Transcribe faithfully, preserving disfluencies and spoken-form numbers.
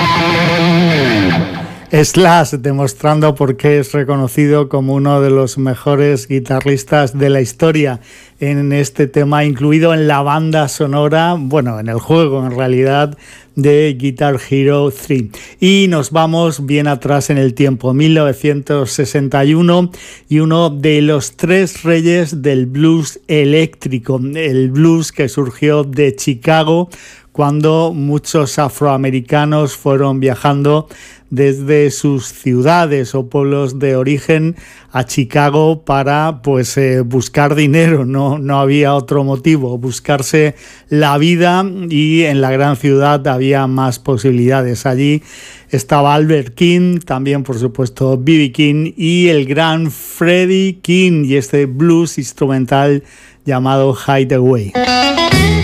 Slash, demostrando por qué es reconocido como uno de los mejores guitarristas de la historia en este tema, incluido en la banda sonora, bueno, en el juego en realidad, de Guitar Hero tres. Y nos vamos bien atrás en el tiempo, mil novecientos sesenta y uno, y uno de los tres reyes del blues eléctrico, el blues que surgió de Chicago cuando muchos afroamericanos fueron viajando desde sus ciudades o pueblos de origen a Chicago para pues eh, buscar dinero, no, no había otro motivo, buscarse la vida, y en la gran ciudad había más posibilidades. Allí estaba Albert King, también por supuesto B B King y el gran Freddie King, y este blues instrumental llamado Hideaway.